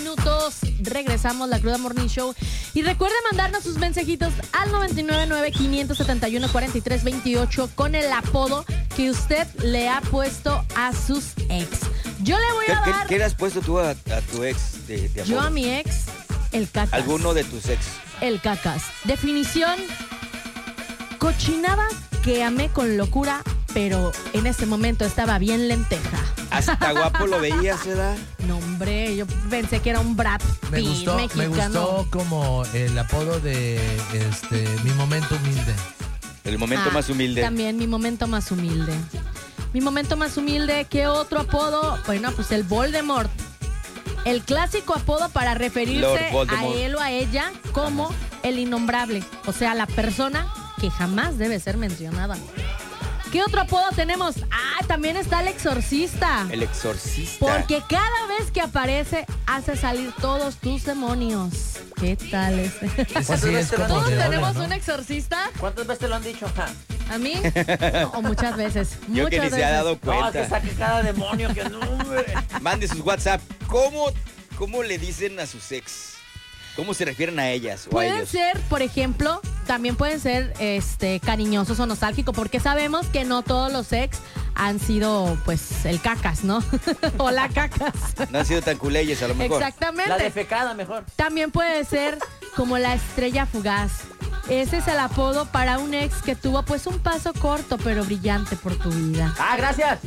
minutos. Regresamos, La Cruda Morning Show. Y recuerden mandarnos sus mensajitos al 999-571-4328 con el apodo que usted le ha puesto a sus ex. Yo le voy a dar... ¿Qué le has puesto tú a tu ex de apodo? Yo a mi ex, el cacas. ¿Alguno de tus ex? El cacas. Definición: cochinada que amé con locura, pero en ese momento estaba bien lenteja. Hasta guapo lo veías, ¿verdad? No, hombre, yo pensé que era un Brad Pitt mexicano. Me gustó como el apodo de mi momento humilde. El momento más humilde. También mi momento más humilde. Mi momento más humilde. ¿Qué otro apodo? Bueno, pues el Voldemort. El clásico apodo para referirse a él o a ella como el innombrable. O sea, la persona que jamás debe ser mencionada. ¿Qué otro apodo tenemos? También está el exorcista. El exorcista. Porque cada vez que aparece, hace salir todos tus demonios. ¿Qué tal ese? ¿Todos tenemos un exorcista? ¿Cuántas veces te lo han dicho? ¿A mí? O muchas veces. Yo que ni se ha dado cuenta. No, que saque cada demonio que no, hombre. Mande sus WhatsApp. ¿Cómo le dicen a sus ex? ¿Cómo se refieren a ellas? Pueden ser, por ejemplo, también pueden ser cariñosos o nostálgicos, porque sabemos que no todos los ex han sido, pues, el cacas, ¿no? O la cacas. No han sido tan culeyes, a lo mejor. Exactamente. La defecada, mejor. También puede ser como la estrella fugaz. Ese es el apodo para un ex que tuvo, pues, un paso corto, pero brillante por tu vida. Gracias.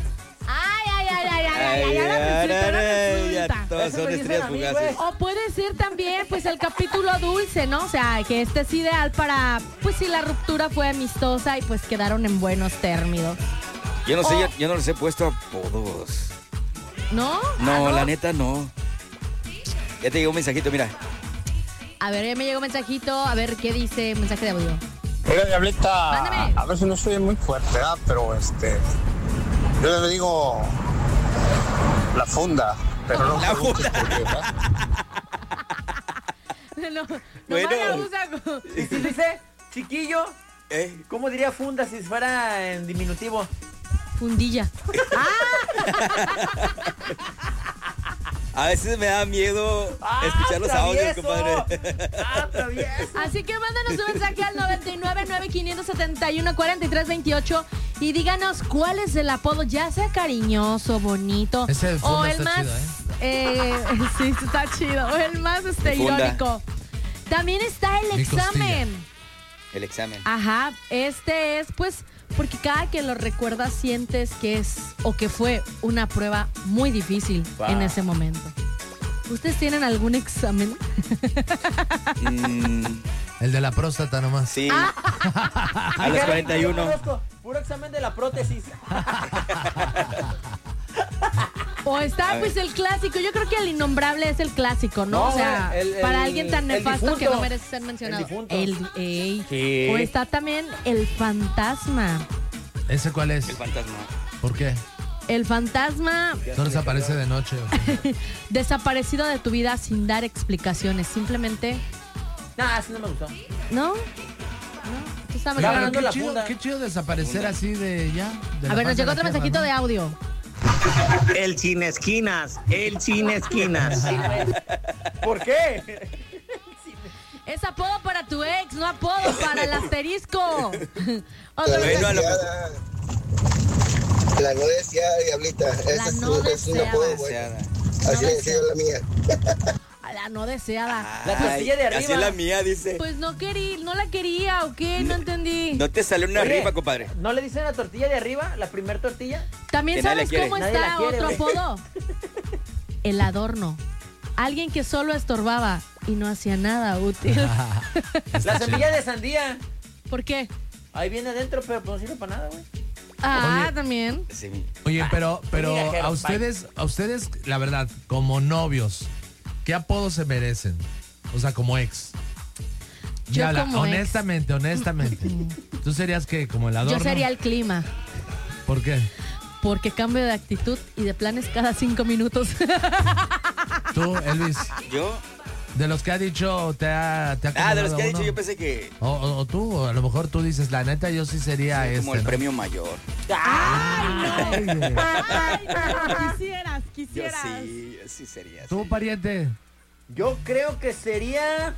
Todos son estrellas fugaces. O puede ser también, pues, el capítulo dulce, ¿no? O sea, que este es ideal para, pues, si la ruptura fue amistosa y pues quedaron en buenos términos. Yo no sé, yo no les he puesto apodos. ¿No? No, la neta no. Ya te llegó un mensajito, mira. A ver, ya me llegó un mensajito. A ver, ¿qué dice? Mensaje de audio. Oiga, Diablita, Mándame. a ver si no soy muy fuerte, ¿verdad? Pero yo le digo la funda, pero no la funda. No Bueno. la usa. ¿Y si dice chiquillo? ¿Cómo diría funda si fuera en diminutivo? Fundilla. A veces me da miedo escuchar los audios, compadre. Así que mándanos un mensaje al 999-571-4328 y díganos cuál es el apodo, ya sea cariñoso, bonito, Ese o el está más chido, sí, está chido, o el más irónico. También está el examen. El examen. Ajá, este es, pues, porque cada que lo recuerdas sientes que es o que fue una prueba muy difícil en ese momento. ¿Ustedes tienen algún examen? El de la próstata nomás. Sí. A los 41. Puro examen de la prótesis. O está, pues, el clásico. Yo creo que el innombrable es el clásico, ¿no? O sea, para alguien tan nefasto que no merece ser mencionado. Sí. O está también el fantasma. ¿Ese cuál es? El fantasma. ¿Por qué? El fantasma ¿No desaparece de noche? desaparecido de tu vida sin dar explicaciones. Simplemente... Así no me gustó. ¿No? Tú estás Claro, mencionando qué chido desaparecer así de ya. A ver, nos llegó otro mensajito de audio. El sin esquinas, el sin esquinas. ¿Por qué? Es apodo para tu ex, no apodo para el asterisco. La no deseada, Diablita. Esa es un apodo, güey. Así le decía la mía. A la no deseada. La tortilla de arriba. Así es la mía, dice. Pues no la quería, ¿o qué? No entendí. No te salió una rifa, compadre. ¿No le dicen la tortilla de arriba? ¿La primer tortilla? También sabes cómo está otro apodo. El adorno. Alguien que solo estorbaba y no hacía nada útil. La semilla de sandía. ¿Por qué? Ahí viene adentro, pero no sirve para nada, güey. Oye, también. Sí. Oye, pero a ustedes, la verdad, como novios, ¿qué apodos se merecen? O sea, como ex. Yo Ya, como honestamente. ¿Tú serías qué? ¿Como el adorno? Yo sería el clima. ¿Por qué? Porque cambio de actitud y de planes cada 5 minutos. ¿Tú, Elvis? ¿Yo? De los que ha dicho, te ha de los que ha dicho, uno? yo pensé que... O tú, a lo mejor tú dices, la neta, yo sí sería como el premio mayor. ¡Ay, no! ¡Ay, no! Quisieras. Yo sí sería. ¿Tú, pariente? Yo creo que sería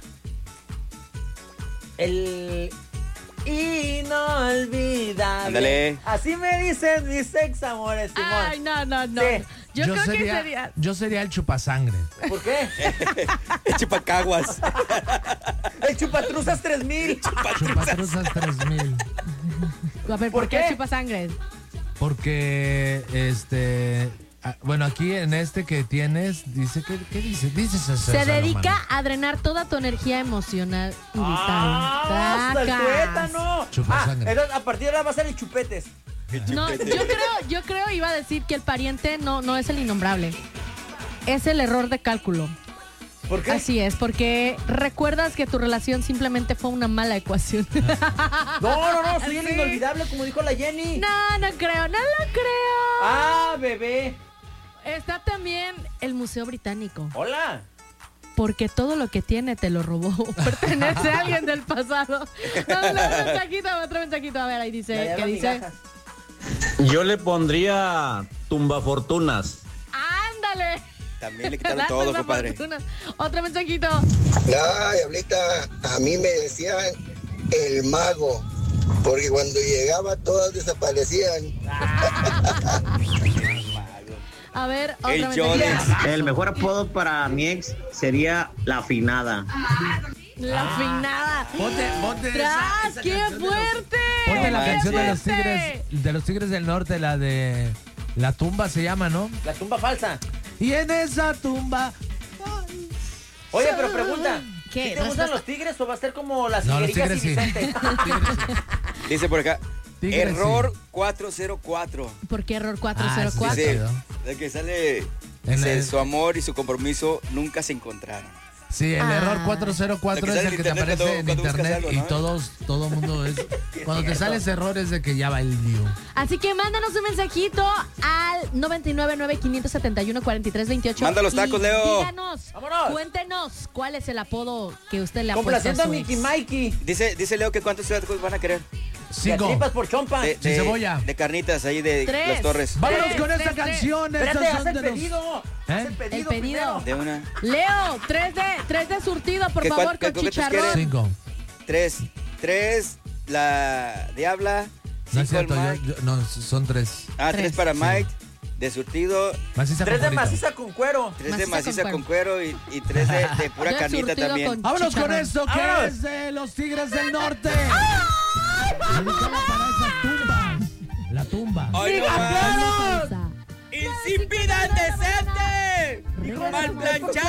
el inolvidable. Ándale. Así me dicen mis ex amores, Simón. Ay, no. Sí. Yo creo que sería... Yo sería el chupasangre. ¿Por qué? El chupacaguas. El chupatruzas 3000. Chupatruzas 3000. A ver, ¿por qué chupasangre? Porque, bueno, aquí en este que tienes, dice, ¿qué dice? Se dedica a drenar toda tu energía emocional y vital. ¡Hasta el tuétano! Chupasangre. A partir de ahora va a ser el chupetes. No, yo creo iba a decir que el pariente no es el innombrable. Es el error de cálculo. ¿Por qué? Así es, porque recuerdas que tu relación simplemente fue una mala ecuación. No, soy el inolvidable, como dijo la Jenny. No lo creo. Ah, bebé. Está también el Museo Británico. Hola. Porque todo lo que tiene te lo robó. Pertenece a alguien del pasado. Otro mensajito. A ver, ahí dice. ¿Qué dice? Yo le pondría tumbafortunas. ¡Ándale! También le quitaron todo, compadre. Otro mensajito. No, Diablita, a mí me decían el mago, porque cuando llegaba todas desaparecían. A ver, otra El mensajito. El mejor apodo para mi ex sería La Afinada. La afinada. Ponte ¡Tras! esa ¡Qué canción fuerte! Ponte la ¡Qué canción fuerte! de los Tigres del Norte, la de La Tumba se llama, ¿no? La tumba falsa. Y en esa tumba... Oye, pero pregunta. ¿Qué? ¿Sí te gustan los tigres o va a ser como las No, los Higuerillas y tigres sí. Vicente? Dice por acá, Tigres, error sí. 404. ¿Por qué error Ah, 404? sí. Dice, de que sale, dice, su amor y su compromiso nunca se encontraron. Sí, el error 404 Lo que es sale el en que te internet aparece en cuando buscas internet algo, y ¿no? todo mundo es... Cuando te sale ese error es de que ya va el lío. Así que mándanos un mensajito al 999-571-4328. Manda los tacos, y Leo. Díganos, ¡Vámonos! cuéntenos cuál es el apodo que usted le ha puesto Complaciendo a a su Mickey ex. Mikey. Dice Leo que cuántos tacos van a querer. 5. Tripas por chompa. De, Sin cebolla. De carnitas ahí de 3. Las Torres. Vámonos Tres, con esta tres, canción. Espérate, Estos haz son el de los... pedido. ¿Eh? Haz el pedido. El pedido. De una. Leo, 3 de surtido, por ¿Qué favor, cuántos con chicharrón. quieres? 5. 3, la Diabla. No es 5 el cierto, Mike. no, son 3. 3 Tres. para Mike. De surtido. Maciza 3 de favorito. maciza con cuero. 3 de Maciza maciza con con cuero y 3 de pura Yo he carnita surtido también. con Vámonos con chicharrón. esto que ¡Vámonos! es de los Tigres del Norte. Dedicada para esas tumbas. La tumba. ¡Ay, no más! ¡Insípida, decente! ¡Mal planchada!